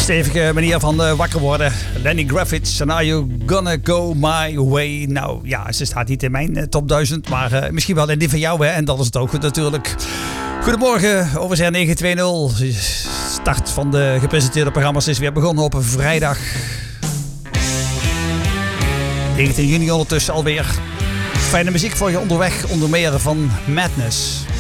Stevige manier van wakker worden. Lenny Kravitz, and Are You Gonna Go My Way? Nou ja, ze staat niet in mijn top 1000, maar misschien wel in die van jou, hè? En dat is het ook goed natuurlijk. Goedemorgen, Overzijde 920. Start van de gepresenteerde programma's is weer begonnen op een vrijdag. 19 juni ondertussen alweer. Fijne muziek voor je onderweg, onder meer van Madness.